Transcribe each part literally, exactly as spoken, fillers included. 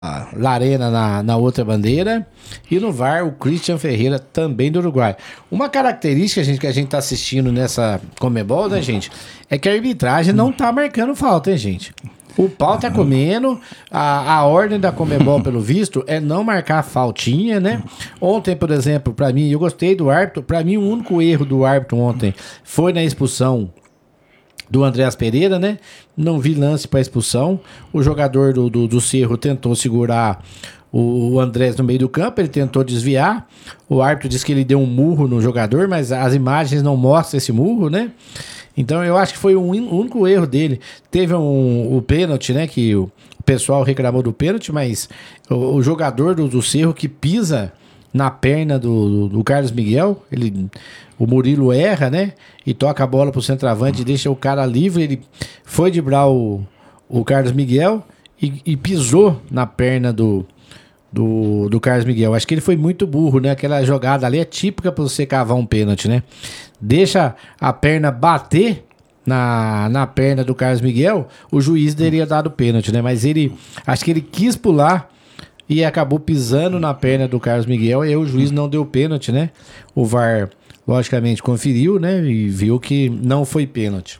a Larena na, na outra bandeira. E no V A R, o Christian Ferreira, também do Uruguai. Uma característica, gente, que a gente tá assistindo nessa Conmebol, né, gente? É que a arbitragem não tá marcando falta, hein, gente? O pau tá comendo. A, a ordem da Conmebol, pelo visto, é não marcar faltinha, né? Ontem, por exemplo, pra mim, eu gostei do árbitro. Pra mim, o único erro do árbitro ontem foi na expulsão do Andréas Pereira, né? Não vi lance para expulsão. O jogador do, do, do Cerro tentou segurar o, o Andrés no meio do campo, ele tentou desviar. O árbitro disse que ele deu um murro no jogador, mas as imagens não mostram esse murro, né? Então eu acho que foi o único erro dele. Teve um, o pênalti, né? Que o, o pessoal reclamou do pênalti, mas o, o jogador do, do Cerro que pisa na perna do, do, do Carlos Miguel, ele, o Murilo erra, né? E toca a bola pro centroavante e deixa o cara livre. Ele foi driblar o, o Carlos Miguel e, e pisou na perna do, do, do Carlos Miguel. Acho que ele foi muito burro, né? Aquela jogada ali é típica pra você cavar um pênalti, né? Deixa a perna bater na, na perna do Carlos Miguel, o juiz teria dado pênalti, né? Mas ele, acho que ele quis pular e acabou pisando na perna do Carlos Miguel, e aí o juiz não deu pênalti, né? O V A R, logicamente, conferiu, né? E viu que não foi pênalti.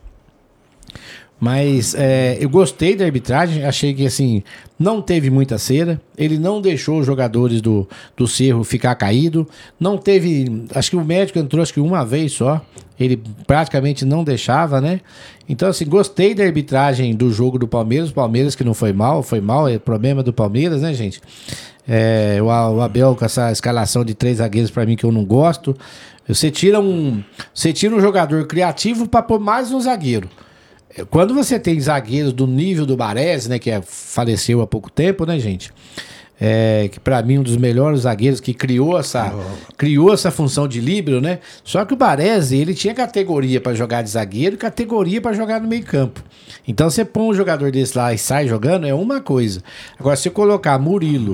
Mas é, eu gostei da arbitragem, achei que assim, não teve muita cera, ele não deixou os jogadores do, do Cerro ficar caído, não teve, acho que o médico entrou acho que uma vez só, ele praticamente não deixava, né? Então assim, gostei da arbitragem do jogo do Palmeiras, o Palmeiras que não foi mal, foi mal, é problema do Palmeiras, né, gente? É, o, o Abel com essa escalação de três zagueiros pra mim que eu não gosto, você tira um, você tira um jogador criativo pra pôr mais um zagueiro. Quando você tem zagueiros do nível do Baresi, né, que é, faleceu há pouco tempo, né, gente? É, que pra mim um dos melhores zagueiros que criou essa, oh. criou essa função de líbero, né? Só que o Baresi, ele tinha categoria pra jogar de zagueiro e categoria pra jogar no meio-campo. Então você põe um jogador desse lá e sai jogando é uma coisa. Agora se colocar Murilo,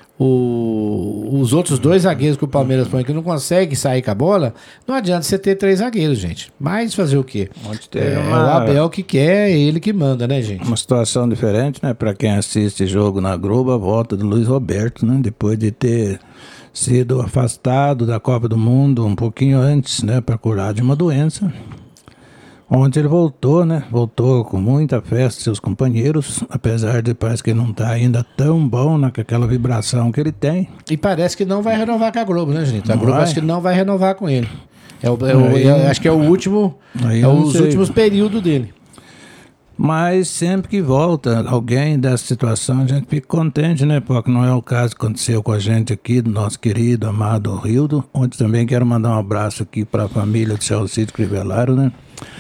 O, os outros dois zagueiros que o Palmeiras põe que não consegue sair com a bola, não adianta você ter três zagueiros, gente. Mas fazer o quê? É, uma... é o Abel que quer, é ele que manda, né, gente? Uma situação diferente, né? Para quem assiste jogo na Globo, a volta do Luiz Roberto, né? Depois de ter sido afastado da Copa do Mundo um pouquinho antes, né? Para curar de uma doença. Ontem ele voltou, né? Voltou com muita festa, seus companheiros, apesar de parece que não tá ainda tão bom naquela vibração que ele tem. E parece que não vai renovar com a Globo, né, gente? A não Globo vai. Acho que não vai renovar com ele. É o, é o, aí, é, acho que é o último, é os sei. últimos períodos dele. Mas sempre que volta alguém dessa situação, a gente fica contente, né? Porque não é o caso que aconteceu com a gente aqui, do nosso querido, amado Rildo, onde também quero mandar um abraço aqui para a família de Celcide Crivellaro, né?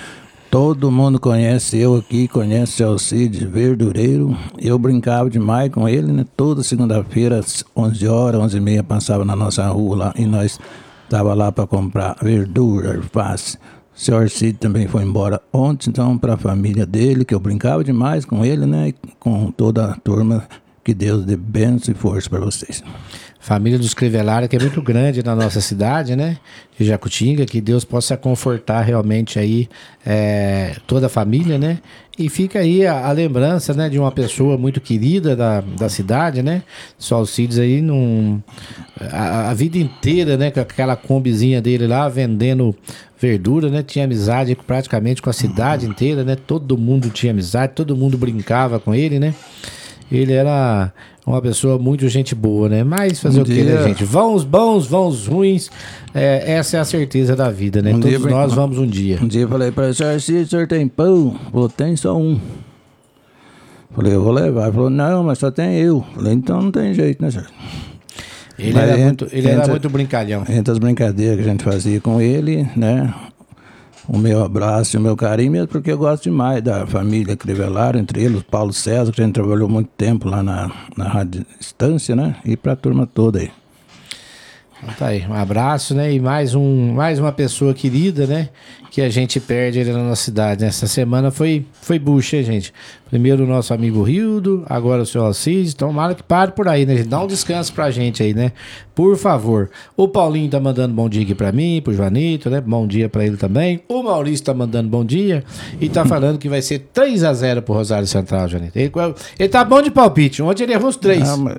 Todo mundo conhece eu aqui, conhece o Alcide Verdureiro. Eu brincava demais com ele, né? Toda segunda-feira, às onze horas, onze e meia, passava na nossa rua lá e nós estava lá para comprar verdura, alface. O senhor Cid também foi embora ontem, então para a família dele, que eu brincava demais com ele, né? E com toda a turma, que Deus dê bênção e força para vocês. Família dos Crivellaro, que é muito grande na nossa cidade, né? De Jacutinga, que Deus possa confortar realmente aí é, toda a família, né? E fica aí a, a lembrança, né, de uma pessoa muito querida da, da cidade, né? Só Alcides aí num, a, a vida inteira, né? Com aquela combizinha dele lá, vendendo verdura, né? Tinha amizade praticamente com a cidade inteira, né? Todo mundo tinha amizade, todo mundo brincava com ele, né? Ele era uma pessoa muito gente boa, né? Mas fazer um o quê, dia... né, gente? Vão os bons, vão os ruins. É, essa é a certeza da vida, né? Um Todos dia, nós vamos um dia. Um dia eu falei para ele, senhor, se o senhor tem pão? Falou, tem só um. Falei, eu vou levar. Ele falou, não, mas só tem eu. Falei, então não tem jeito, né, senhor? Ele, era, entre, muito, ele entre, era muito brincalhão. Entre as brincadeiras que a gente fazia com ele, né? O meu abraço e o meu carinho, mesmo porque eu gosto demais da família Crivellaro, entre eles, o Paulo César, que a gente trabalhou muito tempo lá na, na Rádio Estância, né? E pra turma toda aí. Tá aí, um abraço, né? E mais, um, mais uma pessoa querida, né? Que a gente perde ali na nossa cidade. Essa semana foi, foi bucha, hein, gente? Primeiro o nosso amigo Rildo, agora o seu Alcides. Tomara que pare por aí, né, gente? Dá um descanso pra gente aí, né? Por favor. O Paulinho tá mandando bom dia aqui pra mim, pro Joanito, né? Bom dia pra ele também. O Maurício tá mandando bom dia e tá falando que vai ser três a zero pro Rosário Central, Joanito. Ele, ele tá bom de palpite. Ontem ele errou os três. Ah, mas